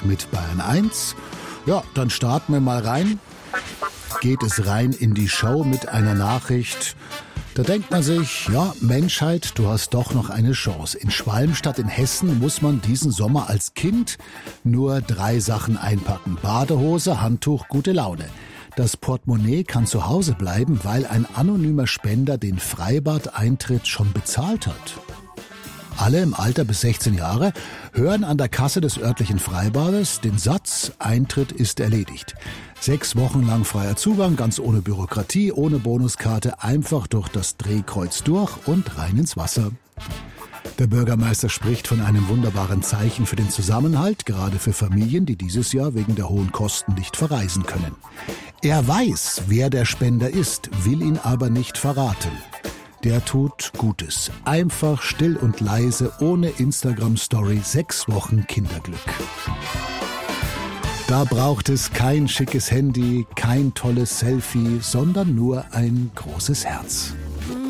mit Bayern 1. Ja, dann starten wir mal rein. Geht es rein in die Show mit einer Nachricht. Da denkt man sich, ja, Menschheit, du hast doch noch eine Chance. In Schwalmstadt in Hessen muss man diesen Sommer als Kind nur 3 Sachen einpacken. Badehose, Handtuch, gute Laune. Das Portemonnaie kann zu Hause bleiben, weil ein anonymer Spender den Freibad-Eintritt schon bezahlt hat. Alle im Alter bis 16 Jahre hören an der Kasse des örtlichen Freibades den Satz, Eintritt ist erledigt. 6 Wochen lang freier Zugang, ganz ohne Bürokratie, ohne Bonuskarte, einfach durch das Drehkreuz durch und rein ins Wasser. Der Bürgermeister spricht von einem wunderbaren Zeichen für den Zusammenhalt, gerade für Familien, die dieses Jahr wegen der hohen Kosten nicht verreisen können. Er weiß, wer der Spender ist, will ihn aber nicht verraten. Der tut Gutes. Einfach, still und leise, ohne Instagram-Story, 6 Wochen Kinderglück. Da braucht es kein schickes Handy, kein tolles Selfie, sondern nur ein großes Herz.